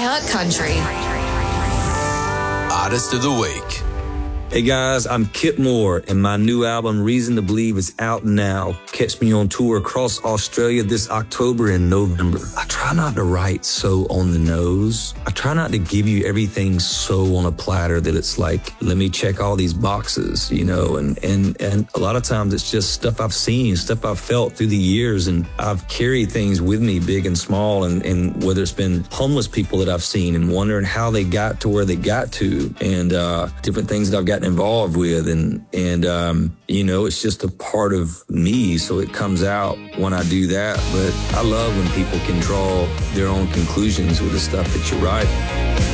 iHeart Country. Artist of the Week. Hey guys, I'm Kip Moore, and my new album, Reason to Believe, is out now. Catch me on tour across Australia this October and November. I try not to write so on the nose. I try not to give you everything so on a platter that it's like, let me check all these boxes, you know, and a lot of times it's just stuff I've seen, stuff I've felt through the years, and I've carried things with me, big and small, and whether it's been homeless people that I've seen and wondering how they got to where they got to, and different things that I've gotten involved with, and you know, it's just a part of me, so it comes out when I do that. But I love when people can draw their own conclusions with the stuff that you write.